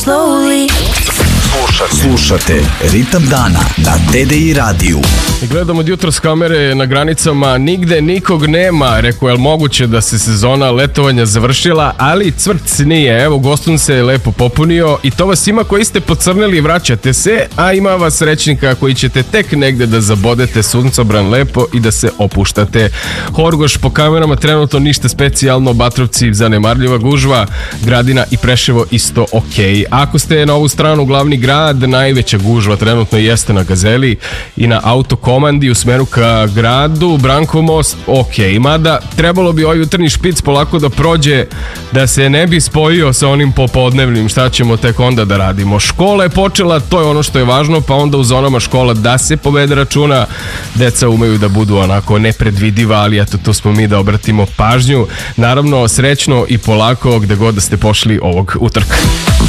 Slušate Ritam dana na TDI radiju. Gledam od jutros kamere na granicama, nigde nikog nema. Rekao, je li moguće da se sezona letovanja završila, ali cvrc nije. Evo, Gostun se je lepo popunio i to vas ima koji ste pocrnili i vraćate se, a ima vas srećnika koji ćete tek negde da zabodete suncobran lepo i da se opuštate. Horgoš po kamerama trenutno ništa specijalno, Batrovci zanemarljiva gužva, Gradina i Preševo isto okej. Ako ste na ovu stranu glavni grad, najveća gužva trenutno jeste na Gazeli i na autokomandi u smeru ka gradu, Brankov most okej, mada trebalo bi ovaj jutarnji špic polako da prođe, da se ne bi spojio sa onim popodnevnim, šta ćemo tek onda da radimo. Škola je počela, to je ono što je važno, pa onda u zonama škola da se povede računa, deca umeju da budu onako nepredvidiva, ali eto, tu smo mi da obratimo pažnju. Naravno, srećno i polako gde god da ste pošli ovog utorka.